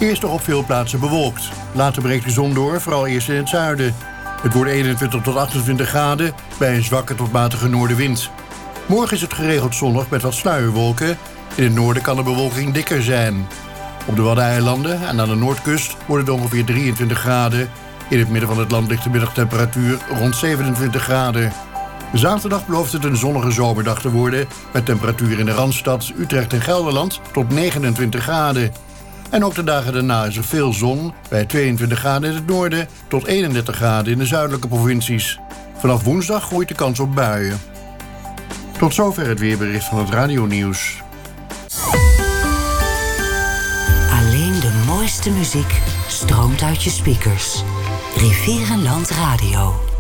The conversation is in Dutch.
Eerst nog op veel plaatsen bewolkt. Later breekt de zon door, vooral eerst in het zuiden. Het wordt 21 tot 28 graden bij een zwakke tot matige noordenwind. Morgen is het geregeld zonnig met wat sluierwolken. In het noorden kan de bewolking dikker zijn. Op de Waddeneilanden en aan de noordkust wordt het ongeveer 23 graden. In het midden van het land ligt de middagtemperatuur rond 27 graden. Zaterdag belooft het een zonnige zomerdag te worden, met temperatuur in de Randstad, Utrecht en Gelderland tot 29 graden. En ook de dagen daarna is er veel zon, bij 22 graden in het noorden tot 31 graden in de zuidelijke provincies. Vanaf woensdag groeit de kans op buien. Tot zover het weerbericht van het radionieuws. Alleen de mooiste muziek stroomt uit je speakers. Rivierenland Radio.